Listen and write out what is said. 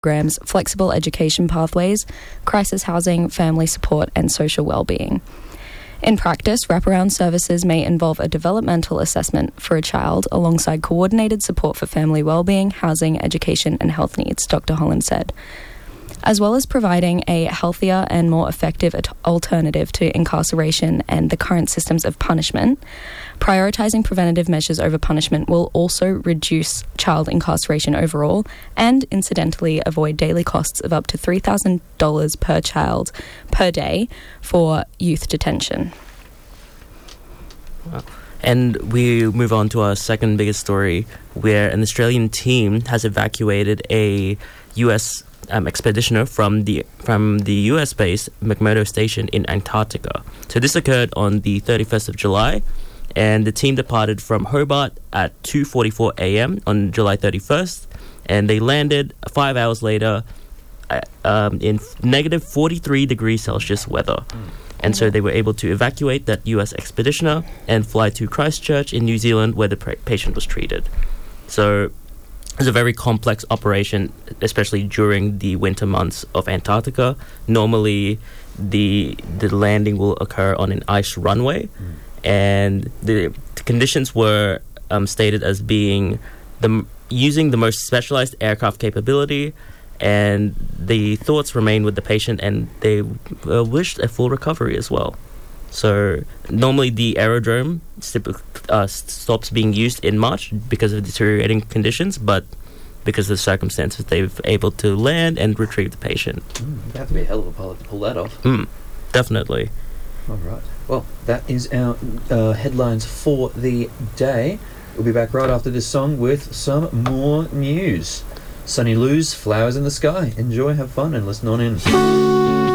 programs, flexible education pathways, crisis housing, family support, and social well-being. In practice, wraparound services may involve a developmental assessment for a child alongside coordinated support for family well-being, housing, education, and health needs, Dr. Holland said. As well as providing a healthier and more effective alternative to incarceration and the current systems of punishment, prioritising preventative measures over punishment will also reduce child incarceration overall and, incidentally, avoid daily costs of up to $3,000 per child per day for youth detention. Wow. And we move on to our second biggest story, where an Australian team has evacuated a U.S. expeditioner from the US-based McMurdo Station in Antarctica. So this occurred on the 31st of July, and the team departed from Hobart at 2:44 a.m. on July 31st, and they landed 5 hours later in negative 43 degrees Celsius weather. And so they were able to evacuate that US expeditioner and fly to Christchurch in New Zealand, where the patient was treated. So it's a very complex operation, especially during the winter months of Antarctica. Normally, the landing will occur on an ice runway, and the conditions were stated as being using the most specialized aircraft capability, and the thoughts remain with the patient, and they wished a full recovery as well. So normally the aerodrome stops being used in March because of deteriorating conditions, but because of the circumstances, they were able to land and retrieve the patient. You have to be a hell of a pilot to pull that off. Definitely. All right. Well, that is our headlines for the day. We'll be back right after this song with some more news. Sunny Lou's Flowers in the Sky. Enjoy, have fun, and listen on in.